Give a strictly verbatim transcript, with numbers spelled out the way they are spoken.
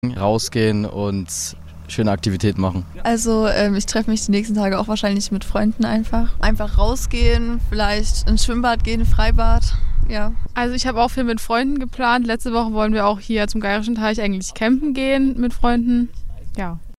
Rausgehen und schöne Aktivitäten machen. Also ähm, ich treffe mich die nächsten Tage auch wahrscheinlich mit Freunden einfach. Einfach rausgehen, vielleicht ins Schwimmbad gehen, Freibad, ja. Also ich habe auch viel mit Freunden geplant. Letzte Woche wollen wir auch hier zum Geirischen Teich eigentlich campen gehen mit Freunden. Ja.